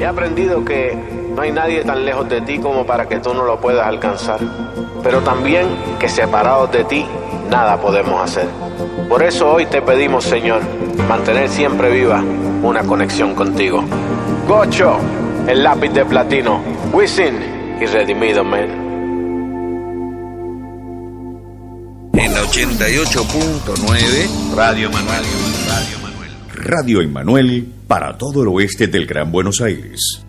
He aprendido que no hay nadie tan lejos de ti como para que tú no lo puedas alcanzar, pero también que separados de ti nada podemos hacer. Por eso hoy te pedimos, Señor, mantener siempre viva una conexión contigo. Gocho, el lápiz de platino, Wisin y Redimido Man. En 88.9 Radio Emanuel. Radio Emanuel para todo el oeste del Gran Buenos Aires.